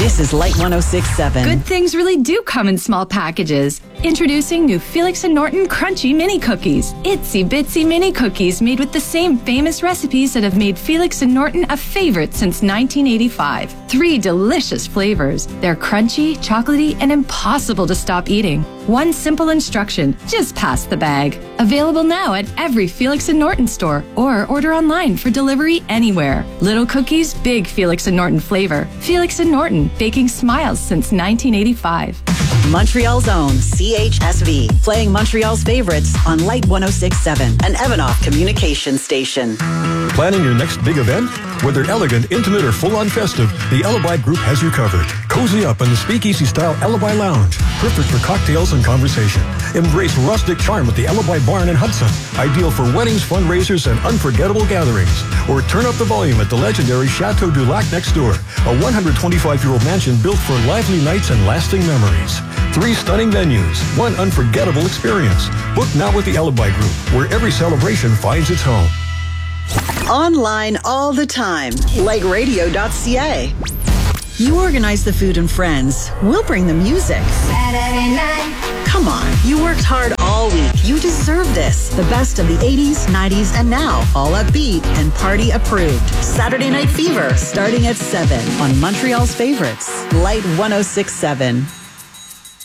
This is Light 106.7. Good things really do come in small packages. Introducing new Felix and Norton Crunchy Mini Cookies. Itsy bitsy mini cookies made with the same famous recipes that have made Felix and Norton a favorite since 1985. 3 delicious flavors. They're crunchy, chocolatey, and impossible to stop eating. One simple instruction, just pass the bag. Available now at every Felix and Norton store or order online for delivery anywhere. Little cookies, big Felix and Norton flavor. Felix and Norton, baking smiles since 1985. Montreal's own CHSV, playing Montreal's favorites on Light 106.7, an Evanoff communication station. Planning your next big event? Whether elegant, intimate, or full-on festive, the Alibi Group has you covered. Cozy up in the speakeasy-style Alibi Lounge, perfect for cocktails and conversation. Embrace rustic charm at the Alibi Barn in Hudson, ideal for weddings, fundraisers, and unforgettable gatherings. Or turn up the volume at the legendary Chateau du Lac next door, a 125-year-old mansion built for lively nights and lasting memories. 3 stunning venues, 1 unforgettable experience. Book now with the Alibi Group, where every celebration finds its home. Online all the time, like radio.ca. You organize the food and friends. We'll bring the music. Saturday night. Come on, you worked hard all week. You deserve this. The best of the 80s, 90s, and now. All upbeat and party approved. Saturday Night Fever, starting at 7 on Montreal's favorites. Light 106.7.